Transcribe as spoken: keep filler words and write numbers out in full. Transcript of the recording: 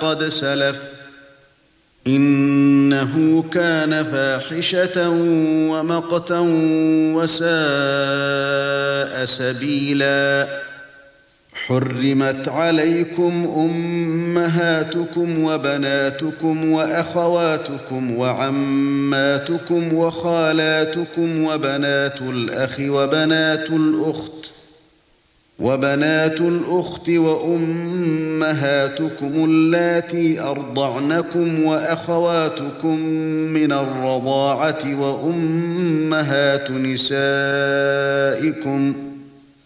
قد سلف إنه كان فاحشة ومقتا وساء سبيلا حرمت عليكم أمهاتكم وبناتكم وأخواتكم وعماتكم وخالاتكم وبنات الأخ وبنات الأخت وبنات الأخت وأمهاتكم اللاتي أرضعنكم وأخواتكم من الرضاعة وأمهات نسائكم